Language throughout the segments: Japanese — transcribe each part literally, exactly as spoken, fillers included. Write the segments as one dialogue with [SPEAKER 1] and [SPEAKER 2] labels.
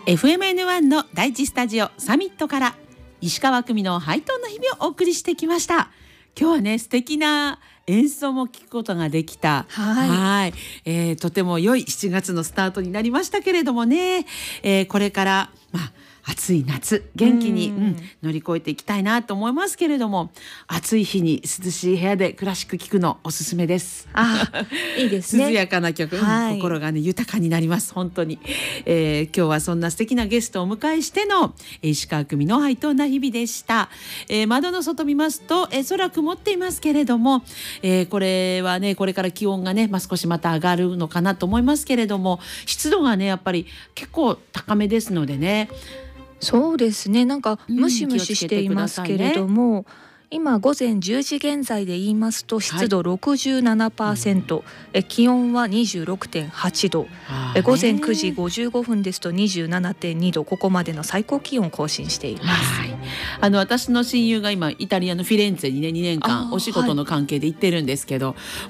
[SPEAKER 1] エフエムエヌワン の第一スタジオサミットから石川久美のハイトーンの日々をお送りしてきました。今日はね、素敵な演奏も聞くことができた、
[SPEAKER 2] はい
[SPEAKER 1] はい、えー、とても良いしちがつのスタートになりましたけれどもね、えー、これから、まあ暑い夏元気に、うん、乗り越えていきたいなと思いますけれども、暑い日に涼しい部屋でクラシック聴くのおすすめです。
[SPEAKER 2] あ、いいですね。
[SPEAKER 1] 涼やかな曲、はい、心がね豊かになります本当に、えー、今日はそんな素敵なゲストをお迎えしての石川久美のハイトーンな日々でした。えー、窓の外見ますと、えー、空曇っていますけれども、えー、これはねこれから気温がね、まあ、少しまた上がるのかなと思いますけれども、湿度がねやっぱり結構高めですのでね。
[SPEAKER 2] そうですね、なんかムシムシしていますけれども、うんね、今午前じゅうじ現在で言いますと湿度 ろくじゅうななパーセント、はい、え気温は にじゅうろくてんはちど、え午前くじごじゅうごふんですと にじゅうななてんにど、ここまでの最高気温を更新しています。
[SPEAKER 1] はい、あの私の親友が今イタリアのフィレンツェにねにねんかんお仕事の関係で行ってるんですけど、はい、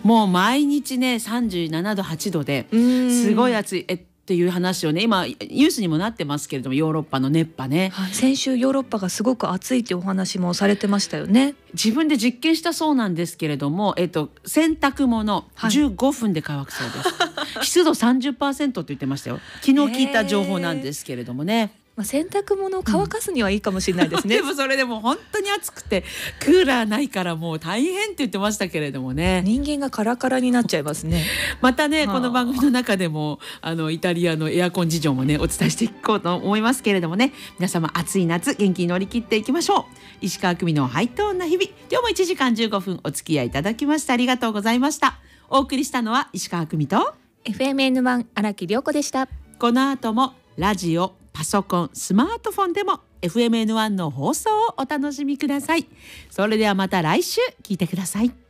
[SPEAKER 1] もう毎日ねさんじゅうななどはちどですごい暑い。えっていう話をね今ニュースにもなってますけれども、ヨーロッパの熱波ね、
[SPEAKER 2] はい、先週ヨーロッパがすごく暑いっていうお話もされてましたよね。
[SPEAKER 1] 自分で実験したそうなんですけれども、えっと、洗濯物じゅうごふんで乾くそうです、はい、湿度 さんじゅっパーセント って言ってましたよ。昨日聞いた情報なんですけれどもね。
[SPEAKER 2] まあ、洗濯物を乾かすにはいいかもしれないですね、
[SPEAKER 1] うん、でもそれでも本当に暑くてクーラーないからもう大変って言ってましたけれどもね。
[SPEAKER 2] 人間がカラカラになっちゃいますね。
[SPEAKER 1] またねこの番組の中でもあのイタリアのエアコン事情もねお伝えしていこうと思いますけれどもね、皆様暑い夏元気に乗り切っていきましょう。石川久美のハイトーンな日々、今日もいちじかんじゅうごふんお付き合いいただきましてありがとうございました。お送りしたのは石川久美と
[SPEAKER 2] エフエムエヌワン 荒木涼子でした。
[SPEAKER 1] この後もラジオ、パソコン、スマートフォンでも エフエムエヌワン の放送をお楽しみください。それではまた来週聞いてください。